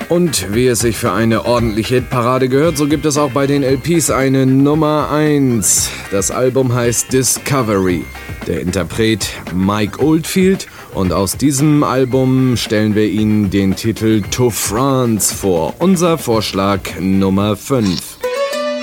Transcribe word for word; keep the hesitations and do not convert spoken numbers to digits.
Und wie es sich für eine ordentliche Hitparade gehört, so gibt es auch bei den L Ps eine Nummer eins. Das Album heißt Discovery. Der Interpret Mike Oldfield. Und aus diesem Album stellen wir Ihnen den Titel To France vor. Unser Vorschlag Nummer fünf.